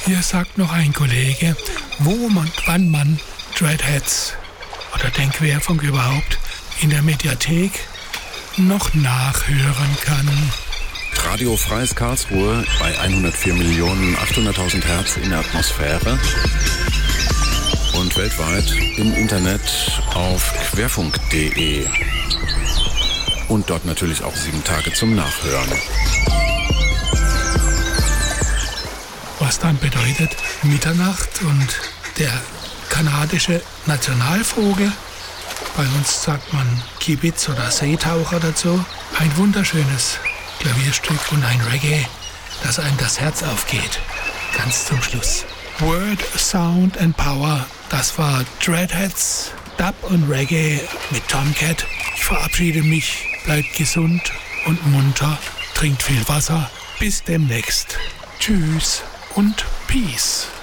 Hier sagt noch ein Kollege, wo und wann man Dreadheads oder den Querfunk überhaupt in der Mediathek noch nachhören kann. Radio Freies Karlsruhe bei 104.800.000 Hertz in der Atmosphäre und weltweit im Internet auf querfunk.de und dort natürlich auch 7 Tage zum Nachhören. Was dann bedeutet Mitternacht und der kanadische Nationalvogel. Bei uns sagt man Kibitz oder Seetaucher dazu. Ein wunderschönes Klavierstück und ein Reggae, das einem das Herz aufgeht. Ganz zum Schluss. Word, Sound and Power, das war Dreadheads, Dub und Reggae mit Tomcat. Ich verabschiede mich, bleibt gesund und munter, trinkt viel Wasser. Bis demnächst. Tschüss und Peace.